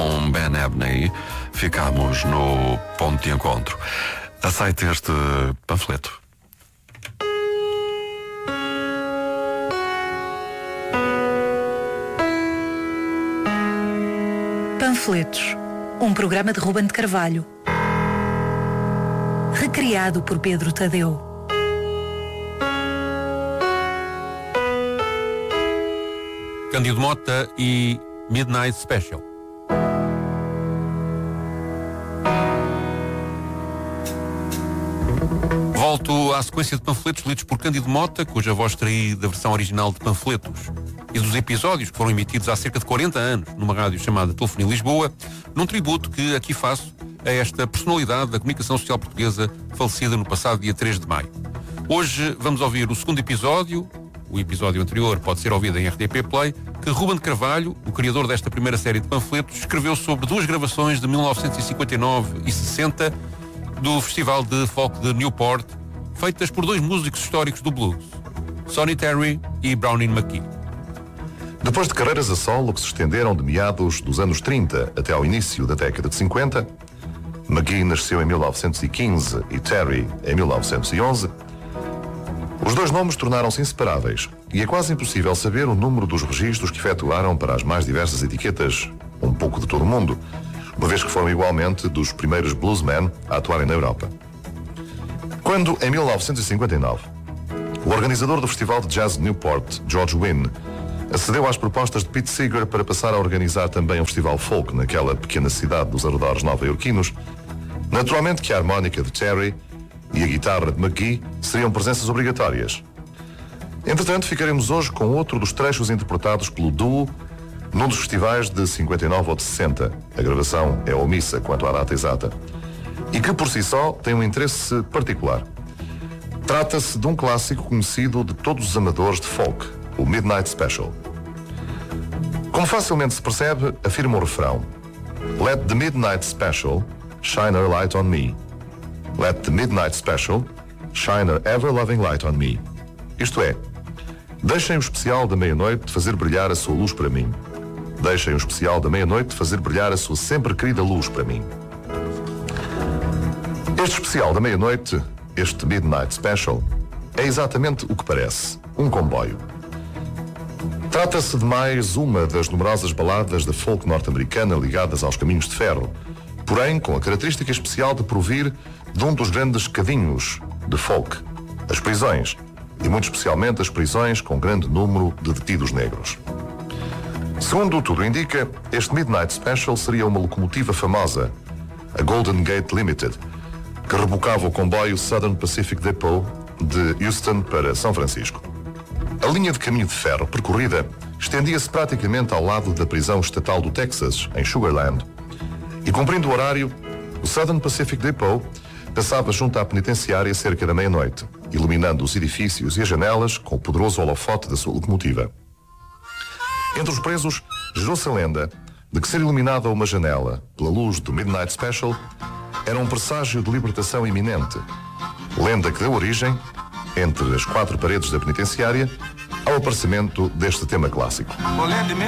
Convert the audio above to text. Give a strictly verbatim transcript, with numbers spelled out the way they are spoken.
com Ben Abney, ficamos no ponto de encontro. Aceite este panfleto. Panfletos, um programa de Ruben de Carvalho, recriado por Pedro Tadeu. Cândido Mota e Midnight Special. Volto à sequência de panfletos lidos por Cândido Mota, cuja voz extraí da versão original de panfletos e dos episódios que foram emitidos há cerca de quarenta anos numa rádio chamada Telefonia Lisboa, num tributo que aqui faço a esta personalidade da comunicação social portuguesa falecida no passado dia três de maio. Hoje vamos ouvir o segundo episódio. O episódio anterior pode ser ouvido em R T P Play, que Ruben de Carvalho, o criador desta primeira série de panfletos, escreveu sobre duas gravações de mil novecentos e cinquenta e nove e sessenta do Festival de Folk de Newport, feitas por dois músicos históricos do blues, Sonny Terry e Brownie McGhee. Depois de carreiras a solo que se estenderam de meados dos anos trinta até ao início da década de cinquenta, McGhee nasceu em mil novecentos e quinze e Terry em mil novecentos e onze, os dois nomes tornaram-se inseparáveis e é quase impossível saber o número dos registros que efetuaram para as mais diversas etiquetas, um pouco de todo o mundo, uma vez que foram igualmente dos primeiros bluesmen a atuarem na Europa. Quando, em mil novecentos e cinquenta e nove, o organizador do Festival de Jazz de Newport, George Wynne, acedeu às propostas de Pete Seeger para passar a organizar também um festival folk naquela pequena cidade dos arredores nova-iorquinos, naturalmente que a harmónica de Terry e a guitarra de McGhee seriam presenças obrigatórias. Entretanto, ficaremos hoje com outro dos trechos interpretados pelo duo num dos festivais de cinquenta e nove ou de sessenta. A gravação é omissa quanto à data exata. E que por si só tem um interesse particular. Trata-se de um clássico conhecido de todos os amadores de folk, o Midnight Special. Como facilmente se percebe, afirma o refrão: Let the Midnight Special shine a light on me. Let the Midnight Special shine a ever-loving light on me. Isto é, deixem o especial da meia-noite fazer brilhar a sua luz para mim. Deixem o especial da meia-noite fazer brilhar a sua sempre querida luz para mim. Este especial da meia-noite, este Midnight Special, é exatamente o que parece, um comboio. Trata-se de mais uma das numerosas baladas da folk norte-americana ligadas aos caminhos de ferro, porém com a característica especial de provir de um dos grandes cadinhos de folk, as prisões, e muito especialmente as prisões com grande número de detidos negros. Segundo tudo indica, este Midnight Special seria uma locomotiva famosa, a Golden Gate Limited, que rebocava o comboio Southern Pacific Depot de Houston para São Francisco. A linha de caminho de ferro percorrida estendia-se praticamente ao lado da prisão estatal do Texas, em Sugar Land, e cumprindo o horário, o Southern Pacific Depot passava junto à penitenciária cerca da meia-noite, iluminando os edifícios e as janelas com o poderoso holofote da sua locomotiva. Entre os presos, gerou-se a lenda de que ser iluminada uma janela pela luz do Midnight Special era um presságio de libertação iminente. Lenda que deu origem, entre as quatro paredes da penitenciária, ao aparecimento deste tema clássico.